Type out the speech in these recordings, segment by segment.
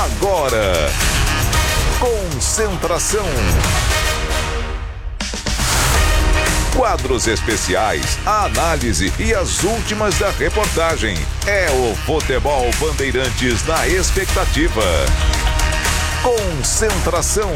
agora. Concentração. Quadros especiais, a análise e as últimas da reportagem. É o Futebol Bandeirantes na expectativa. Concentração.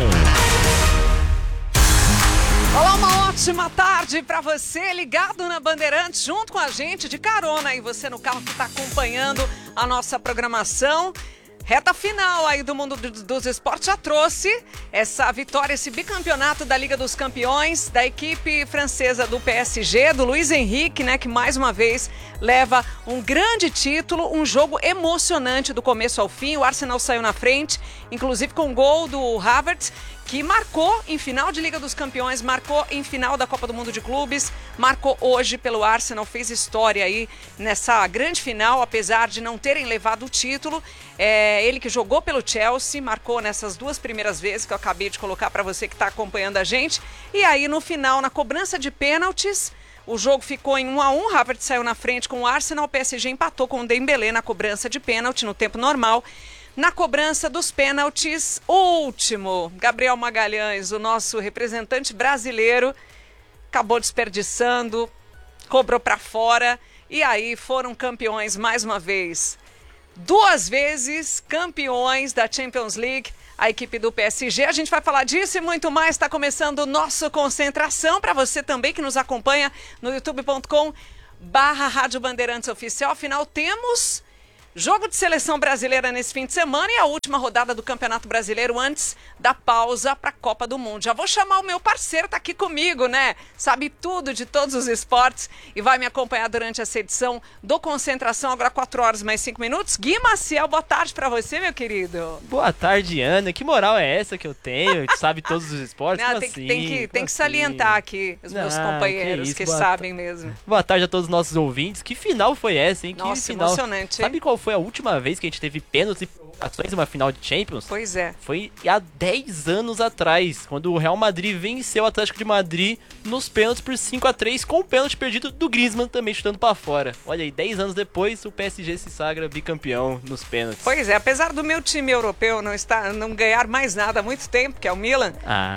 Olá, uma ótima tarde para você ligado na Bandeirantes, junto com a gente, de carona aí, você no carro que está acompanhando a nossa programação. Reta final aí do mundo dos esportes já trouxe essa vitória, esse bicampeonato da Liga dos Campeões, da equipe francesa do PSG, do Luiz Henrique, né, que mais uma vez leva um grande título, um jogo emocionante do começo ao fim. O Arsenal saiu na frente, inclusive com o gol do Havertz, que marcou em final de Liga dos Campeões, marcou em final da Copa do Mundo de Clubes, marcou hoje pelo Arsenal, fez história aí nessa grande final, apesar de não terem levado o título. Ele que jogou pelo Chelsea, marcou nessas duas primeiras vezes que eu acabei de colocar para você que está acompanhando a gente. E aí no final, na cobrança de pênaltis, o jogo ficou em 1-1, Havertz saiu na frente com o Arsenal, o PSG empatou com o Dembélé na cobrança de pênalti no tempo normal. Na cobrança dos pênaltis, o último, Gabriel Magalhães, o nosso representante brasileiro, acabou desperdiçando, cobrou para fora e aí foram campeões mais uma vez. Duas vezes campeões da Champions League, a equipe do PSG. A gente vai falar disso e muito mais. Está começando o nosso Concentração para você também que nos acompanha no youtube.com/Rádio Bandeirantes Oficial. Afinal, temos jogo de seleção brasileira nesse fim de semana e a última rodada do Campeonato Brasileiro antes da pausa para a Copa do Mundo. Já vou chamar o meu parceiro, tá aqui comigo, né? Sabe tudo de todos os esportes e vai me acompanhar durante essa edição do Concentração, agora 4 horas mais 5 minutos. Gui Maciel, boa tarde para você, meu querido. Boa tarde, Ana. Que moral é essa que eu tenho? Sabe todos os esportes? Não, tem que salientar aqui os meus companheiros que sabem mesmo. Boa tarde a todos os nossos ouvintes. Que final foi essa, hein? Nossa, que final emocionante. Sabe qual foi a última vez que a gente teve pênaltis e prorrogações em uma final de Champions? Pois é. Foi há 10 anos atrás, quando o Real Madrid venceu o Atlético de Madrid nos pênaltis por 5-3, com o pênalti perdido do Griezmann também chutando pra fora. Olha aí, 10 anos depois, o PSG se sagra bicampeão nos pênaltis. Pois é, apesar do meu time europeu não ganhar mais nada há muito tempo, que é o Milan,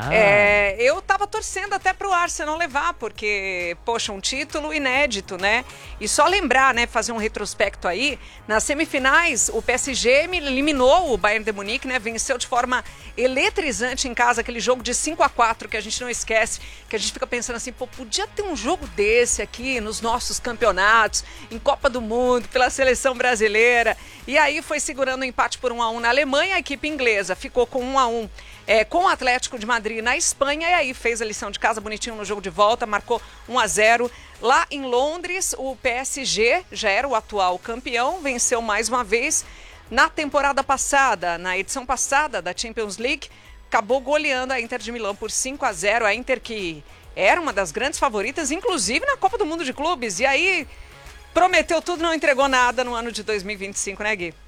eu tava torcendo até pro Arsenal levar, porque, poxa, um título inédito, né? E só lembrar, né, fazer um retrospecto aí, nas semifinais, o PSG eliminou o Bayern de Munique, né? Venceu de forma eletrizante em casa, aquele jogo de 5-4 que a gente não esquece, que a gente fica pensando assim, pô, podia ter um jogo desse aqui nos nossos campeonatos, em Copa do Mundo, pela seleção brasileira. E aí foi segurando o empate por 1-1 na Alemanha, a equipe inglesa ficou com 1-1 com o Atlético de Madrid na Espanha, e aí fez a lição de casa bonitinho no jogo de volta, marcou 1-0. Lá em Londres, o PSG já era o atual campeão, venceu mais uma vez. Na temporada passada, na edição passada da Champions League, acabou goleando a Inter de Milão por 5-0. A Inter que era uma das grandes favoritas, inclusive na Copa do Mundo de Clubes. E aí prometeu tudo, não entregou nada no ano de 2025, né, Gui?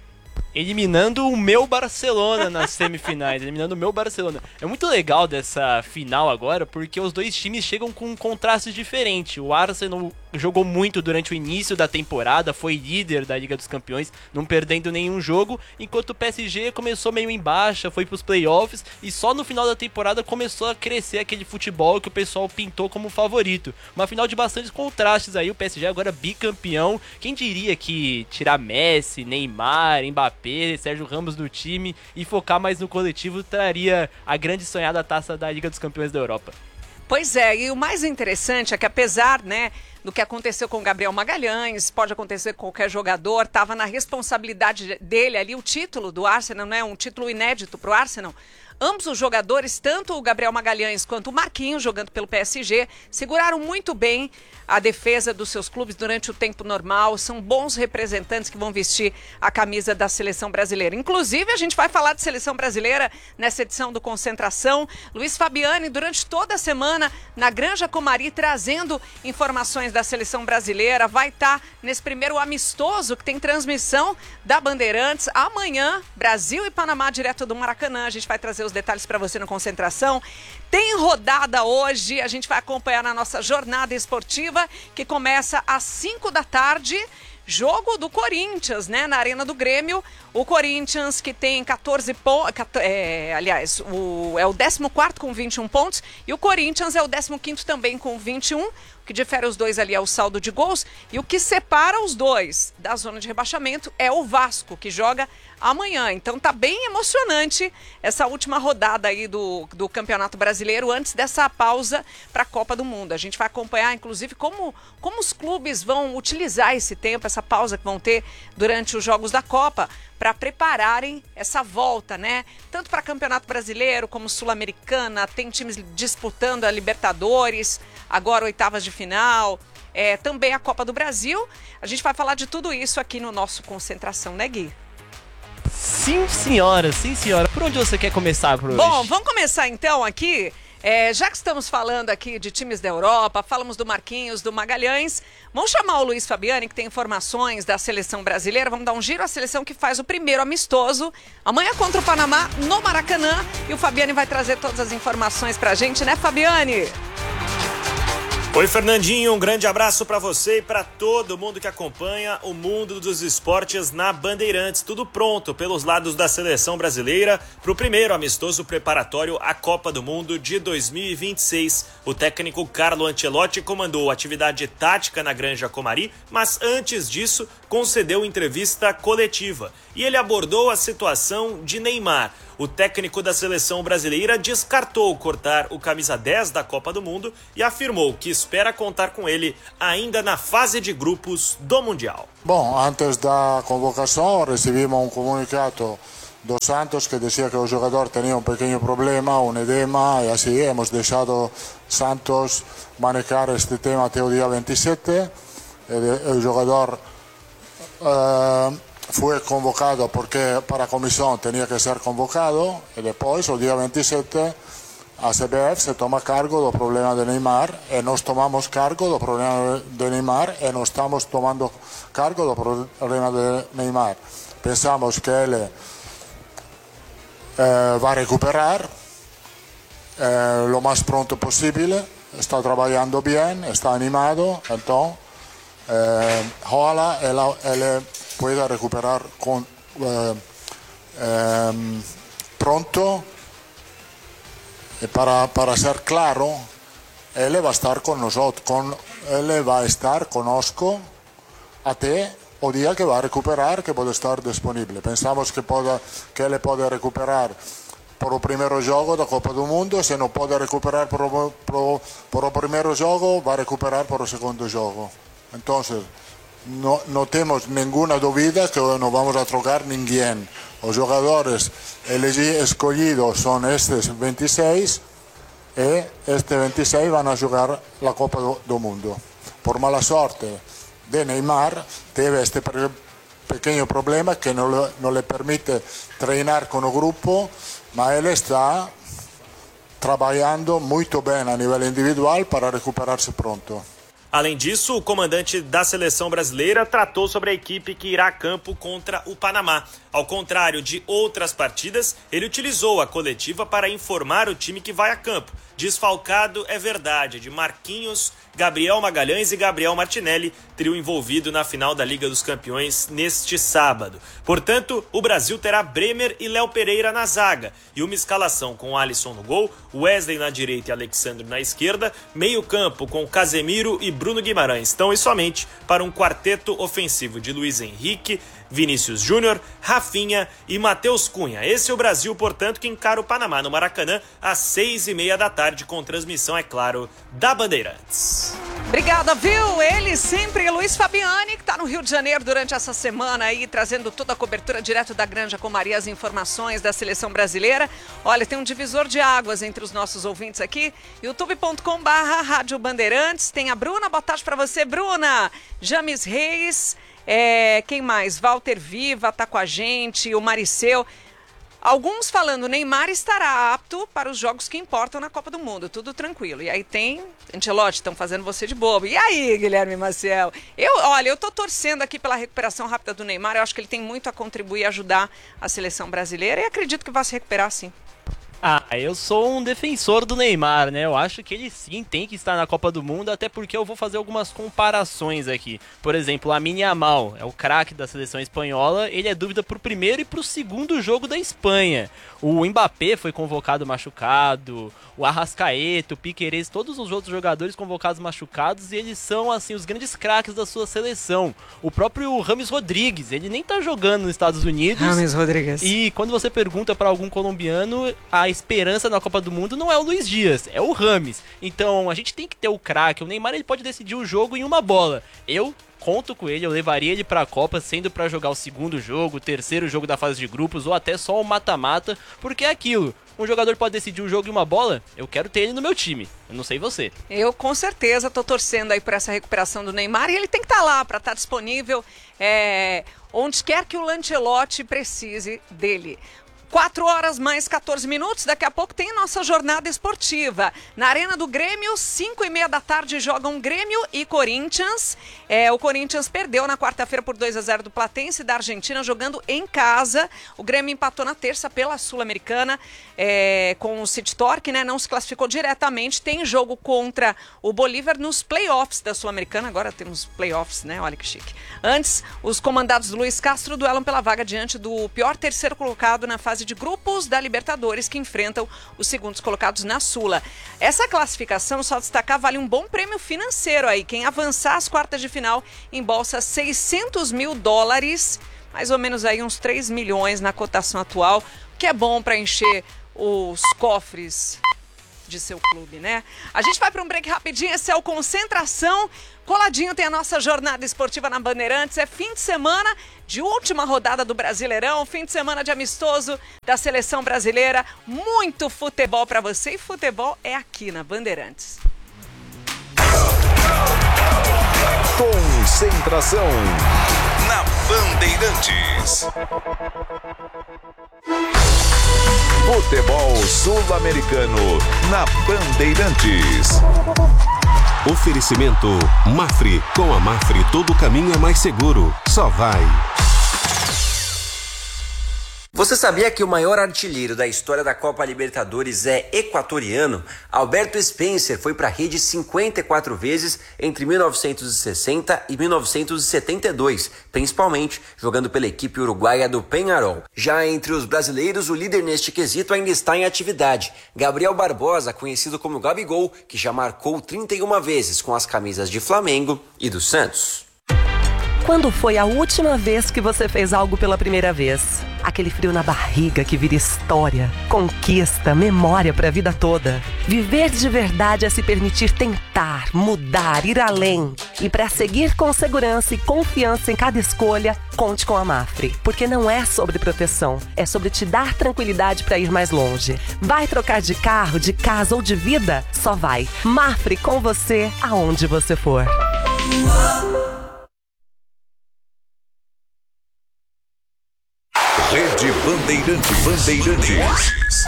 Eliminando o meu Barcelona nas semifinais, eliminando o meu Barcelona. É muito legal dessa final agora, porque os dois times chegam com contrastes diferentes. O Arsenal jogou muito durante o início da temporada, foi líder da Liga dos Campeões, não perdendo nenhum jogo, enquanto o PSG começou meio em baixa, foi pros playoffs, e só no final da temporada começou a crescer aquele futebol que o pessoal pintou como favorito. Uma final de bastantes contrastes aí, o PSG agora bicampeão. Quem diria que tirar Messi, Neymar, Mbappé, Sérgio Ramos do time e focar mais no coletivo traria a grande sonhada taça da Liga dos Campeões da Europa. Pois é, e o mais interessante é que apesar, né, do que aconteceu com o Gabriel Magalhães, pode acontecer com qualquer jogador, estava na responsabilidade dele ali o título do Arsenal, né, um título inédito para o Arsenal. Ambos os jogadores, tanto o Gabriel Magalhães quanto o Marquinhos, jogando pelo PSG, seguraram muito bem a defesa dos seus clubes durante o tempo normal. São bons representantes que vão vestir a camisa da seleção brasileira. Inclusive, a gente vai falar de seleção brasileira nessa edição do Concentração. Luiz Fabiani, durante toda a semana, na Granja Comari, trazendo informações da seleção brasileira. Vai estar nesse primeiro amistoso que tem transmissão da Bandeirantes. Amanhã, Brasil e Panamá, direto do Maracanã. A gente vai trazer os detalhes para você no Concentração. Tem rodada hoje, a gente vai acompanhar na nossa jornada esportiva, que começa às 5 da tarde, jogo do Corinthians, né? Na Arena do Grêmio. O Corinthians que tem 14 pontos, aliás, é o 14º com 21 pontos e o Corinthians é o 15º também com 21. O que difere os dois ali é o saldo de gols e o que separa os dois da zona de rebaixamento é o Vasco, que joga amanhã. Então tá bem emocionante essa última rodada aí do Campeonato Brasileiro antes dessa pausa para a Copa do Mundo. A gente vai acompanhar, inclusive, como os clubes vão utilizar esse tempo, essa pausa que vão ter durante os Jogos da Copa, para prepararem essa volta, né? Tanto para Campeonato Brasileiro como Sul-Americana, tem times disputando a Libertadores, agora oitavas de final, também a Copa do Brasil. A gente vai falar de tudo isso aqui no nosso Concentração, né, Gui? Sim, senhora, sim, senhora. Por onde você quer começar por hoje? Bom, vamos começar então aqui. Já que estamos falando aqui de times da Europa, falamos do Marquinhos, do Magalhães, vamos chamar o Luiz Fabiani, que tem informações da seleção brasileira. Vamos dar um giro à seleção que faz o primeiro amistoso amanhã contra o Panamá no Maracanã. E o Fabiani vai trazer todas as informações pra gente, né, Fabiani? Oi, Fernandinho, um grande abraço para você e para todo mundo que acompanha o mundo dos esportes na Bandeirantes. Tudo pronto pelos lados da seleção brasileira para o primeiro amistoso preparatório à Copa do Mundo de 2026. O técnico Carlo Ancelotti comandou atividade tática na Granja Comari, mas antes disso concedeu entrevista coletiva. E ele abordou a situação de Neymar. O técnico da seleção brasileira descartou cortar o camisa 10 da Copa do Mundo e afirmou que espera contar com ele ainda na fase de grupos do Mundial. Bom, antes da convocação recebemos um comunicado do Santos que dizia que o jogador tinha um pequeno problema, um edema, e assim hemos deixado Santos manejar este tema até o dia 27. O jogador foi convocado porque para a comissão tinha que ser convocado e depois, o dia 27, a CBF se toma cargo do problema de Neymar e nós tomamos cargo do problema de Neymar e não estamos tomando cargo do problema de Neymar. Pensamos que ele vai recuperar lo mais pronto possível, está trabalhando bem, está animado, então ojalá ele pueda recuperar pronto. E para ser claro, ele vai estar com nós, ele vai estar conosco até o dia que vai recuperar, que pode estar disponível. Pensamos que ele pode recuperar por o primeiro jogo da Copa do Mundo. Se não pode recuperar por o primeiro jogo, vai recuperar por o segundo jogo. Então, não temos nenhuma dúvida que não vamos a trocar ninguém. Os jogadores escolhidos são estes 26 e estes 26 vão a jogar a Copa do Mundo. Por mala sorte de Neymar, teve este pequeno problema que não lhe permite treinar com o grupo, mas ele está trabalhando muito bem a nível individual para recuperar-se pronto. Além disso, o comandante da seleção brasileira tratou sobre a equipe que irá a campo contra o Panamá. Ao contrário de outras partidas, ele utilizou a coletiva para informar o time que vai a campo. Desfalcado, é verdade, de Marquinhos, Gabriel Magalhães e Gabriel Martinelli, trio envolvido na final da Liga dos Campeões neste sábado. Portanto, o Brasil terá Bremer e Léo Pereira na zaga e uma escalação com Alisson no gol, Wesley na direita e Alexandre na esquerda, meio campo com Casemiro e Bruno Guimarães. Então, e somente para um quarteto ofensivo de Luiz Henrique, Vinícius Júnior, Rafinha e Matheus Cunha. Esse é o Brasil, portanto, que encara o Panamá no Maracanã às 6h30 da tarde, com transmissão, é claro, da Bandeirantes. Obrigada, viu? Ele sempre, Luiz Fabiani, que está no Rio de Janeiro durante essa semana aí, trazendo toda a cobertura direto da Granja Comari, as informações da seleção brasileira. Olha, tem um divisor de águas entre os nossos ouvintes aqui, youtube.com/Rádio Bandeirantes. Tem a Bruna, boa tarde para você, Bruna. James Reis, quem mais? Walter Viva tá com a gente, o Mariceu. Alguns falando, Neymar estará apto para os jogos que importam na Copa do Mundo, tudo tranquilo. E aí tem, Ancelotti, estão fazendo você de bobo. E aí, Guilherme Maciel? Eu tô torcendo aqui pela recuperação rápida do Neymar, eu acho que ele tem muito a contribuir e ajudar a seleção brasileira e acredito que vai se recuperar sim. Ah, Eu sou um defensor do Neymar, né? Eu acho que ele sim tem que estar na Copa do Mundo, até porque eu vou fazer algumas comparações aqui. Por exemplo, Lamine Yamal é o craque da seleção espanhola, ele é dúvida pro primeiro e pro segundo jogo da Espanha. O Mbappé foi convocado machucado, o Arrascaeta, o Piquerez, todos os outros jogadores convocados machucados, e eles são, assim, os grandes craques da sua seleção. O próprio Rames Rodrigues, ele nem tá jogando nos Estados Unidos. Rames Rodrigues. E quando você pergunta para algum colombiano, a esperança na Copa do Mundo não é o Luis Dias, é o Rames. Então a gente tem que ter o craque. O Neymar, ele pode decidir o jogo em uma bola. Eu conto com ele, eu levaria ele pra Copa, sendo pra jogar o segundo jogo, o terceiro jogo da fase de grupos, ou até só o mata-mata, porque é aquilo. Um jogador pode decidir um jogo em uma bola, eu quero ter ele no meu time. Eu não sei você. Eu com certeza tô torcendo aí por essa recuperação do Neymar, e ele tem que estar lá para estar disponível onde quer que o Lancelotti precise dele. 4 horas mais 14 minutos, daqui a pouco tem nossa jornada esportiva. Na Arena do Grêmio, 5h30 da tarde, jogam Grêmio e Corinthians. O Corinthians perdeu na quarta-feira por 2-0 do Platense da Argentina, jogando em casa. O Grêmio empatou na terça pela Sul-Americana com o City Torque, né? Não se classificou diretamente. Tem jogo contra o Bolívar nos playoffs da Sul-Americana. Agora temos playoffs, né? Olha que chique. Antes, os comandados do Luiz Castro duelam pela vaga diante do pior terceiro colocado na fase de grupos da Libertadores, que enfrentam os segundos colocados na Sula. Essa classificação, só destacar, vale um bom prêmio financeiro aí. Quem avançar às quartas de final embolsa $600 mil, mais ou menos aí uns 3 milhões na cotação atual, que é bom para encher os cofres de seu clube, né? A gente vai para um break rapidinho, esse é o Concentração. Coladinho tem a nossa jornada esportiva na Bandeirantes. É fim de semana de última rodada do Brasileirão, fim de semana de amistoso da seleção brasileira. Muito futebol para você, e futebol é aqui na Bandeirantes. Concentração na Bandeirantes. Futebol sul-americano na Bandeirantes. Oferecimento Mafre. Com a Mafre todo caminho é mais seguro. Só vai. Você sabia que o maior artilheiro da história da Copa Libertadores é equatoriano? Alberto Spencer foi para a rede 54 vezes entre 1960 e 1972, principalmente jogando pela equipe uruguaia do Peñarol. Já entre os brasileiros, o líder neste quesito ainda está em atividade. Gabriel Barbosa, conhecido como Gabigol, que já marcou 31 vezes com as camisas de Flamengo e do Santos. Quando foi a última vez que você fez algo pela primeira vez? Aquele frio na barriga que vira história, conquista, memória para a vida toda. Viver de verdade é se permitir tentar, mudar, ir além. E para seguir com segurança e confiança em cada escolha, conte com a Mafre. Porque não é sobre proteção, é sobre te dar tranquilidade para ir mais longe. Vai trocar de carro, de casa ou de vida? Só vai. Mafre com você, aonde você for. Rede Bandeirantes.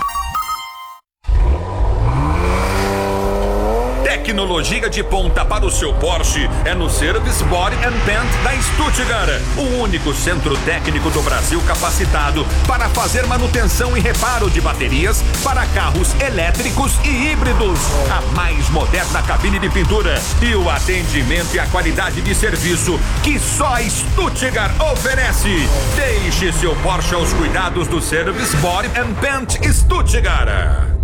Tecnologia de ponta para o seu Porsche é no Service Body and Paint da Stuttgart, o único centro técnico do Brasil capacitado para fazer manutenção e reparo de baterias para carros elétricos e híbridos. A mais moderna cabine de pintura e o atendimento e a qualidade de serviço que só a Stuttgart oferece. Deixe seu Porsche aos cuidados do Service Body and Paint Stuttgart.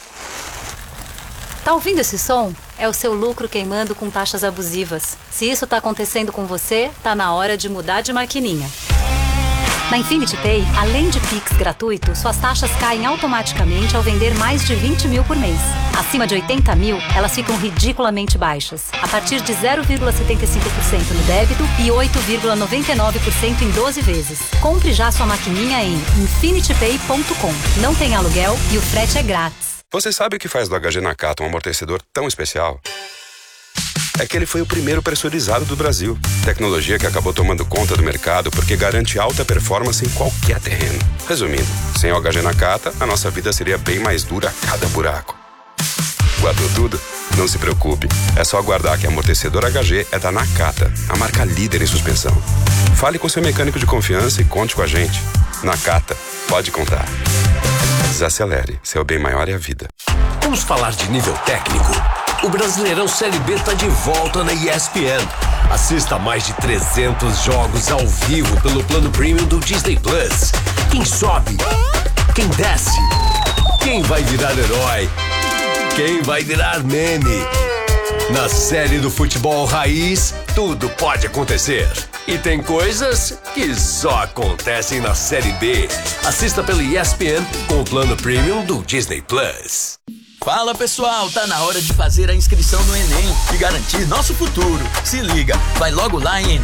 Tá ouvindo esse som? É o seu lucro queimando com taxas abusivas. Se isso tá acontecendo com você, tá na hora de mudar de maquininha. Na Infinity Pay, além de Pix gratuito, suas taxas caem automaticamente ao vender mais de 20 mil por mês. Acima de 80 mil, elas ficam ridiculamente baixas, a partir de 0,75% no débito e 8,99% em 12 vezes. Compre já sua maquininha em infinitypay.com. Não tem aluguel e o frete é grátis. Você sabe o que faz do HG Nakata um amortecedor tão especial? É que ele foi o primeiro pressurizado do Brasil. Tecnologia que acabou tomando conta do mercado porque garante alta performance em qualquer terreno. Resumindo, sem o HG Nakata, a nossa vida seria bem mais dura a cada buraco. Guardou tudo? Não se preocupe. É só aguardar que amortecedor HG é da Nakata, a marca líder em suspensão. Fale com seu mecânico de confiança e conte com a gente. Nakata, pode contar. Desacelere, seu bem maior é a vida. Vamos falar de nível técnico. O Brasileirão Série B está de volta na ESPN. Assista a mais de 300 jogos ao vivo pelo plano premium do Disney Plus. Quem sobe? Quem desce? Quem vai virar herói? Quem vai virar meme? Na série do futebol raiz, tudo pode acontecer. E tem coisas que só acontecem na Série B. Assista pela ESPN com o plano premium do Disney Plus. Fala pessoal, tá na hora de fazer a inscrição no Enem e garantir nosso futuro. Se liga, vai logo lá em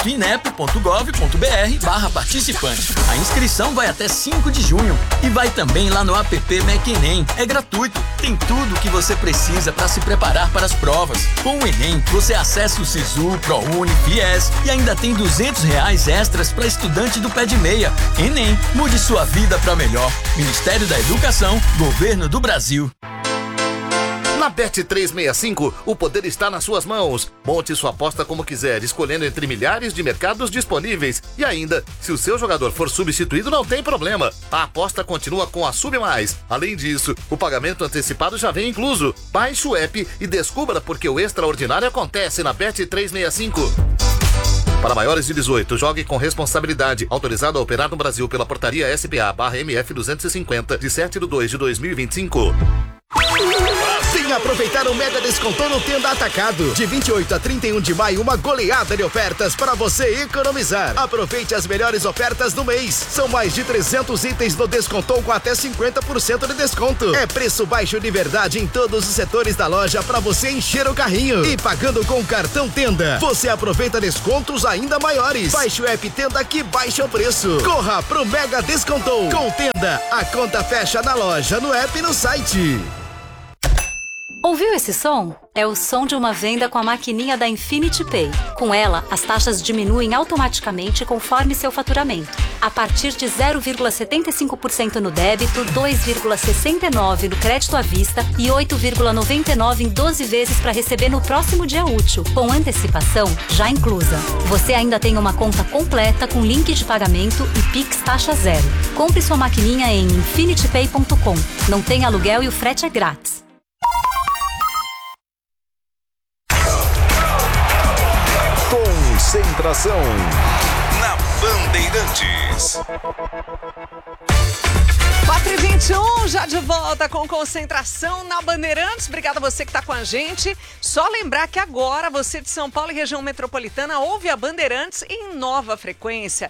enem.inep.gov.br/participante. A inscrição vai até 5 de junho e vai também lá no app MEC Enem. É gratuito, tem tudo o que você precisa para se preparar para as provas. Com o Enem, você acessa o Sisu, ProUni, FIES e ainda tem R$200 extras para estudante do pé de meia. Enem, mude sua vida para melhor. Ministério da Educação, Governo do Brasil. Na Bet365, o poder está nas suas mãos. Monte sua aposta como quiser, escolhendo entre milhares de mercados disponíveis. E ainda, se o seu jogador for substituído, não tem problema. A aposta continua com a Sub Mais. Além disso, o pagamento antecipado já vem incluso. Baixe o app e descubra porque o extraordinário acontece na Bet365. Para maiores de 18, jogue com responsabilidade. Autorizado a operar no Brasil pela portaria SPA/MF 250, de 7/2/2025. Vem aproveitar o mega descontão no Tenda Atacado. De 28 a 31 de maio, uma goleada de ofertas para você economizar. Aproveite as melhores ofertas do mês. São mais de 300 itens no descontão com até 50% de desconto. É preço baixo de verdade em todos os setores da loja para você encher o carrinho. E pagando com o cartão Tenda, você aproveita descontos ainda maiores. Baixe o app Tenda que baixa o preço. Corra pro mega descontão. Com Tenda, a conta fecha na loja, no app e no site. Ouviu esse som? É o som de uma venda com a maquininha da Infinity Pay. Com ela, as taxas diminuem automaticamente conforme seu faturamento. A partir de 0,75% no débito, 2,69% no crédito à vista e 8,99% em 12 vezes para receber no próximo dia útil, com antecipação já inclusa. Você ainda tem uma conta completa com link de pagamento e Pix taxa zero. Compre sua maquininha em infinitypay.com. Não tem aluguel e o frete é grátis. Concentração na Bandeirantes. 4h21, já de volta com Concentração na Bandeirantes. Obrigada a você que está com a gente. Só lembrar que agora você de São Paulo e região metropolitana ouve a Bandeirantes em nova frequência,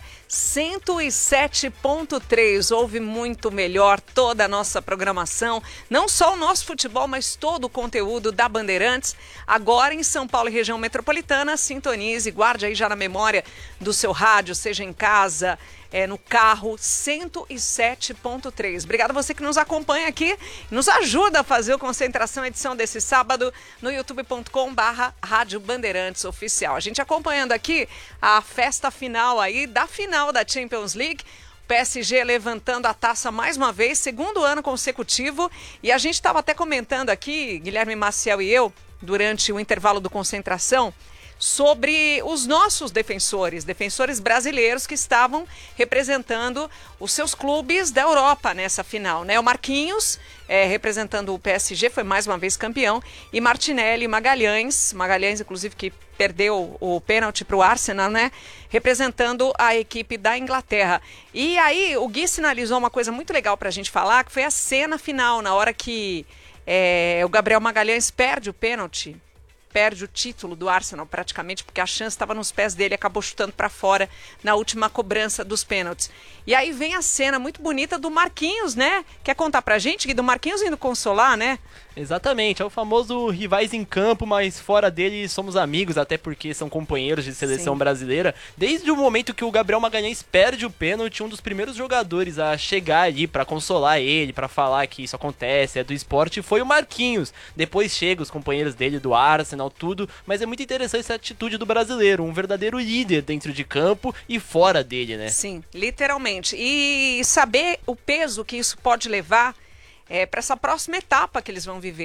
107.3. Ouve muito melhor toda a nossa programação, não só o nosso futebol, mas todo o conteúdo da Bandeirantes. Agora em São Paulo e região metropolitana, sintonize, guarde aí já na memória do seu rádio, seja em casa, no carro, 107.3. Obrigada a você que nos acompanha aqui, nos ajuda a fazer o Concentração edição desse sábado no youtube.com/Rádio Bandeirantes Oficial. A gente acompanhando aqui a festa final aí, da final da Champions League. PSG levantando a taça mais uma vez, segundo ano consecutivo. E a gente estava até comentando aqui, Guilherme Maciel e eu, durante o intervalo do Concentração, sobre os nossos defensores brasileiros que estavam representando os seus clubes da Europa nessa final, né? O Marquinhos, representando o PSG, foi mais uma vez campeão, e Martinelli e Magalhães inclusive que perdeu o pênalti para o Arsenal, né? Representando a equipe da Inglaterra. E aí o Gui sinalizou uma coisa muito legal para a gente falar, que foi a cena final, na hora que o Gabriel Magalhães perde o pênalti, perde o título do Arsenal praticamente, porque a chance estava nos pés dele, acabou chutando para fora na última cobrança dos pênaltis. E aí vem a cena muito bonita do Marquinhos, né? Quer contar pra gente, Gui, do Marquinhos indo consolar, né? Exatamente, é o famoso rivais em campo, mas fora dele somos amigos, até porque são companheiros de seleção brasileira. Desde o momento que o Gabriel Magalhães perde o pênalti, um dos primeiros jogadores a chegar ali pra consolar ele, pra falar que isso acontece, é do esporte, foi o Marquinhos. Depois chega os companheiros dele do Arsenal, tudo, mas é muito interessante essa atitude do brasileiro, um verdadeiro líder dentro de campo e fora dele, né? Sim, literalmente. E saber o peso que isso pode levar para essa próxima etapa que eles vão viver,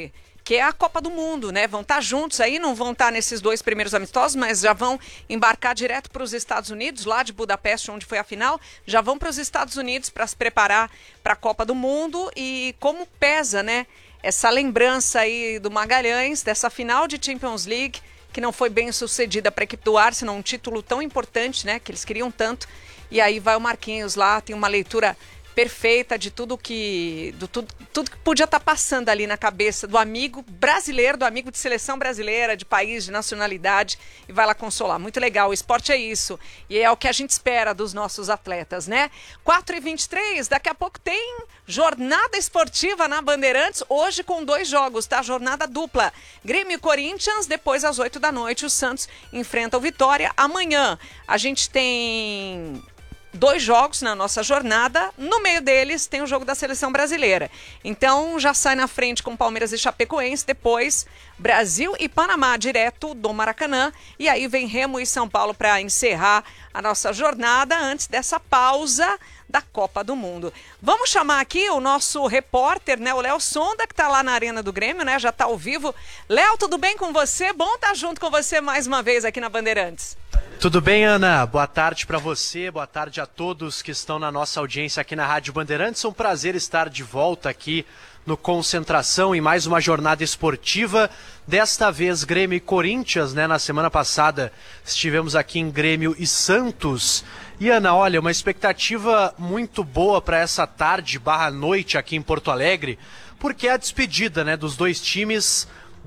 que é a Copa do Mundo, né? Vão estar juntos aí, não vão estar nesses 2 primeiros amistosos, mas já vão embarcar direto para os Estados Unidos, lá de Budapeste, onde foi a final, já vão para os Estados Unidos para se preparar para a Copa do Mundo. E como pesa, né, essa lembrança aí do Magalhães, dessa final de Champions League, que não foi bem sucedida para a equipe do Arsenal, um título tão importante, né, que eles queriam tanto. E aí vai o Marquinhos lá, tem uma leitura perfeita de tudo que podia estar passando ali na cabeça do amigo brasileiro, do amigo de seleção brasileira, de país, de nacionalidade, e vai lá consolar. Muito legal, o esporte é isso, e é o que a gente espera dos nossos atletas, né? 4h23, daqui a pouco tem jornada esportiva na Bandeirantes, hoje com 2 jogos, tá? Jornada dupla, Grêmio e Corinthians, depois às 8 da noite o Santos enfrenta o Vitória. Amanhã a gente tem 2 jogos na nossa jornada, no meio deles tem o jogo da seleção brasileira. Então já sai na frente com Palmeiras e Chapecoense, depois Brasil e Panamá direto do Maracanã, e aí vem Remo e São Paulo para encerrar a nossa jornada antes dessa pausa da Copa do Mundo. Vamos chamar aqui o nosso repórter, né, o Léo Sonda, que está lá na Arena do Grêmio, né, já está ao vivo. Léo, tudo bem com você? Bom estar junto com você mais uma vez aqui na Bandeirantes. Tudo bem, Ana? Boa tarde para você, boa tarde a todos que estão na nossa audiência aqui na Rádio Bandeirantes. É um prazer estar de volta aqui no Concentração em mais uma jornada esportiva. Desta vez Grêmio e Corinthians, né? Na semana passada estivemos aqui em Grêmio e Santos. E Ana, olha, uma expectativa muito boa para essa tarde / noite aqui em Porto Alegre, porque é a despedida, né, dos 2 times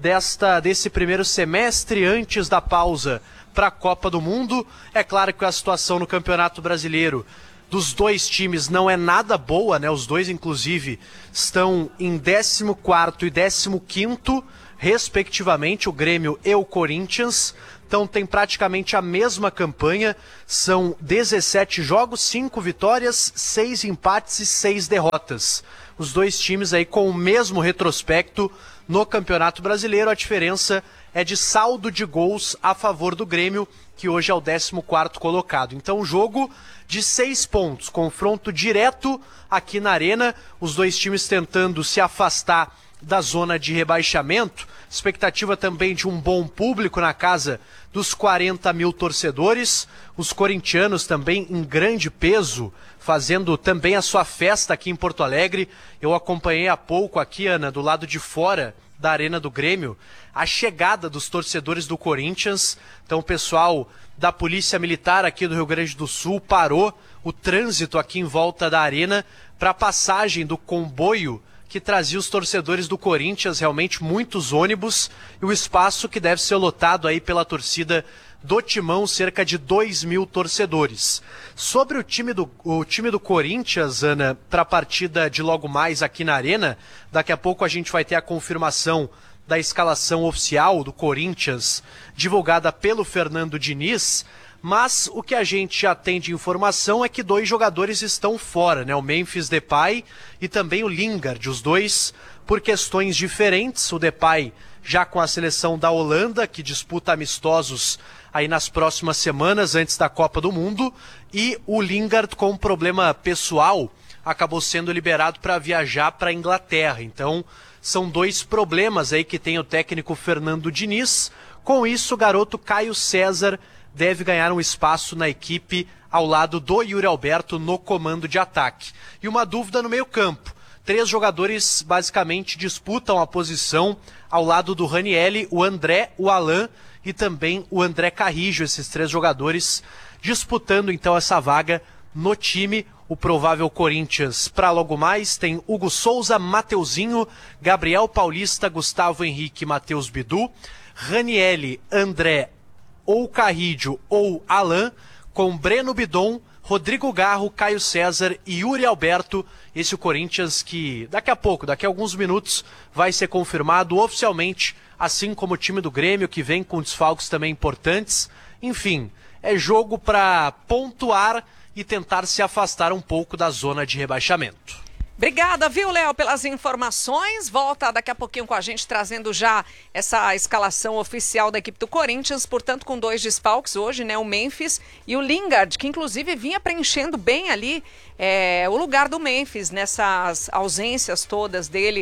desse primeiro semestre antes da pausa para a Copa do Mundo. É claro que a situação no Campeonato Brasileiro dos 2 times não é nada boa, né? Os 2, inclusive, estão em 14º e 15º, respectivamente, o Grêmio e o Corinthians. Então tem praticamente a mesma campanha, são 17 jogos, 5 vitórias, 6 empates e 6 derrotas. Os 2 times aí com o mesmo retrospecto no Campeonato Brasileiro. A diferença é de saldo de gols a favor do Grêmio, que hoje é o 14º colocado. Então, jogo de 6 pontos, confronto direto aqui na Arena, os 2 times tentando se afastar da zona de rebaixamento. Expectativa também de um bom público na casa dos 40 mil torcedores. Os corintianos também em grande peso, fazendo também a sua festa aqui em Porto Alegre. Eu acompanhei há pouco aqui, Ana, do lado de fora da Arena do Grêmio, a chegada dos torcedores do Corinthians. Então o pessoal da Polícia Militar aqui do Rio Grande do Sul parou o trânsito aqui em volta da Arena para a passagem do comboio que trazia os torcedores do Corinthians, realmente muitos ônibus, e o espaço que deve ser lotado aí pela torcida do Timão, cerca de 2.000 torcedores. Sobre o time do Corinthians, Ana, para a partida de logo mais aqui na Arena, daqui a pouco a gente vai ter a confirmação da escalação oficial do Corinthians, divulgada pelo Fernando Diniz, mas o que a gente já tem de informação é que 2 jogadores estão fora, né? O Memphis Depay e também o Lingard, os 2 por questões diferentes. O Depay já com a seleção da Holanda, que disputa amistosos aí nas próximas semanas, antes da Copa do Mundo, e o Lingard, com um problema pessoal, acabou sendo liberado para viajar para a Inglaterra. Então, são 2 problemas aí que tem o técnico Fernando Diniz. Com isso, o garoto Caio César deve ganhar um espaço na equipe ao lado do Yuri Alberto no comando de ataque. E uma dúvida no meio-campo. 3 jogadores basicamente disputam a posição ao lado do Ranieri, o André, o Alain e também o André Carrijo. Esses 3 jogadores disputando então essa vaga no time. O provável Corinthians para logo mais tem Hugo Souza, Mateuzinho, Gabriel Paulista, Gustavo Henrique e Matheus Bidu, Ranieri, André ou Carrijo ou Alain, com Breno Bidon, Rodrigo Garro, Caio César e Yuri Alberto. Esse é o Corinthians que daqui a pouco, daqui a alguns minutos, vai ser confirmado oficialmente, assim como o time do Grêmio, que vem com desfalques também importantes. Enfim, é jogo para pontuar e tentar se afastar um pouco da zona de rebaixamento. Obrigada, viu, Léo, pelas informações. Volta daqui a pouquinho com a gente, trazendo já essa escalação oficial da equipe do Corinthians, portanto com 2 desfalques hoje, né, o Memphis e o Lingard, que inclusive vinha preenchendo bem ali o lugar do Memphis, nessas ausências todas dele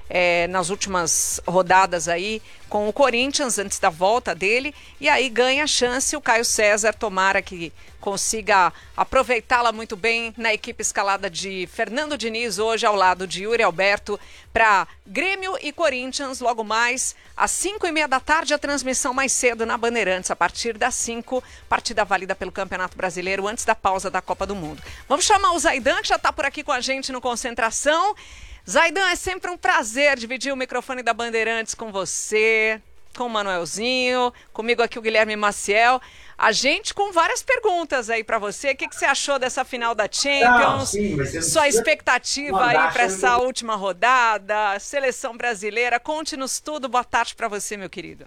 nas últimas rodadas aí com o Corinthians antes da volta dele, e aí ganha a chance o Caio César, tomara que consiga aproveitá-la muito bem na equipe escalada de Fernando Diniz, hoje ao lado de Yuri Alberto, para Grêmio e Corinthians, logo mais às 5:30 da tarde, a transmissão mais cedo na Bandeirantes, a partir das 5, partida válida pelo Campeonato Brasileiro, antes da pausa da Copa do Mundo. Vamos chamar o Zaidan, que já está por aqui com a gente no Concentração. Zaidan, é sempre um prazer dividir o microfone da Bandeirantes com você, com o Manuelzinho, comigo aqui o Guilherme Maciel. A gente com várias perguntas aí para você. O que você achou dessa final da Champions? Sua expectativa aí para essa última rodada, seleção brasileira. Conte-nos tudo. Boa tarde para você, meu querido.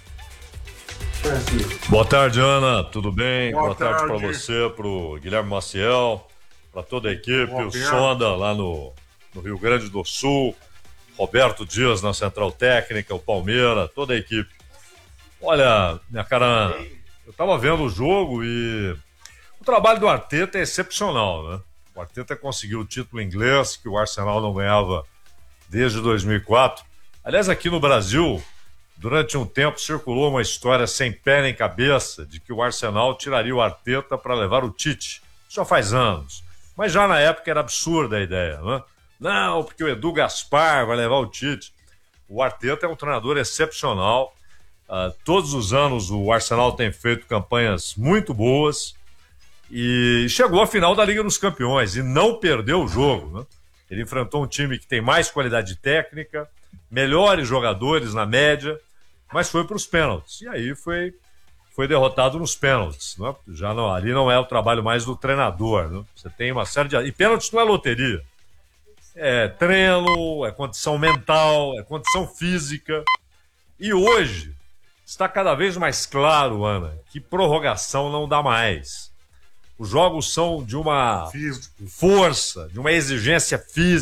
Boa tarde, Ana. Tudo bem? Boa tarde para você, pro Guilherme Maciel, para toda a equipe, o Sonda lá no Rio Grande do Sul, Roberto Dias na Central Técnica, o Palmeira, toda a equipe. Olha, minha cara Ana, eu tava vendo o jogo e o trabalho do Arteta é excepcional, né? O Arteta conseguiu o título inglês que o Arsenal não ganhava desde 2004. Aliás, aqui no Brasil, durante um tempo circulou uma história sem pé nem cabeça de que o Arsenal tiraria o Arteta para levar o Tite. Isso já faz anos. Mas já na época era absurda a ideia, né? Não, porque o Edu Gaspar vai levar o Tite. O Arteta é um treinador excepcional. Todos os anos o Arsenal tem feito campanhas muito boas e chegou à final da Liga dos Campeões e não perdeu o jogo, né? Ele enfrentou um time que tem mais qualidade técnica, melhores jogadores na média, mas foi para os pênaltis. E aí foi derrotado nos pênaltis, né? Já não, ali não é o trabalho mais do treinador, né? Você tem uma série de... E pênaltis não é loteria. É treino, é condição mental, é condição física. E hoje está cada vez mais claro, Ana, que prorrogação não dá mais. Os jogos são de uma força, de uma exigência física.